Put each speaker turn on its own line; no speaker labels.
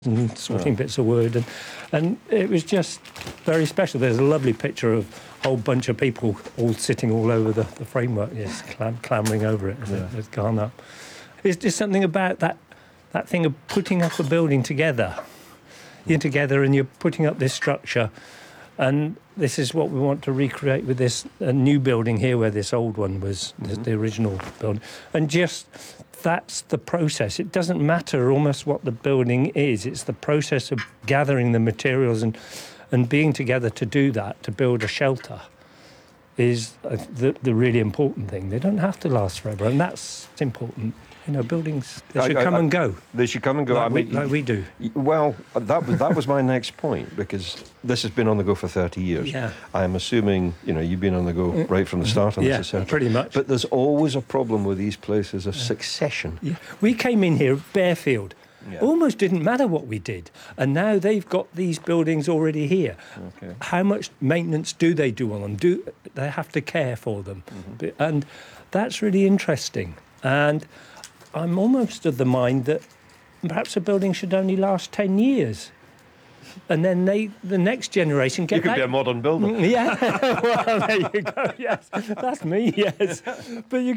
and sorting bits of wood, and it was just very special. There's a lovely picture of a whole bunch of people all sitting all over the framework, yes, clambering over it as it's gone up. It's just something about that thing of putting up a building together. You're together and you're putting up this structure, and this is what we want to recreate with this new building here where this old one was, the original building. And just that's the process. It doesn't matter almost what the building is. It's the process of gathering the materials and being together to do that, to build a shelter, is the really important thing. They don't have to last forever, and that's important. You know, buildings, they should come and go.
They should come and go.
Like we do.
Well, that was my next point, because this has been on the go for 30 years.
Yeah.
I'm assuming, you've been on the go right from the start on this,
Yeah, pretty much.
But there's always a problem with these places of succession.
Yeah. We came in here, Bearfield. Yeah. Almost didn't matter what we did. And now they've got these buildings already here. Okay. How much maintenance do they do on them? Do they have to care for them? Mm-hmm. And that's really interesting. And I'm almost of the mind that perhaps a building should only last 10 years. And then the next generation get
You could be a modern builder.
Yeah. Well, there you go, yes. That's me, yes. But you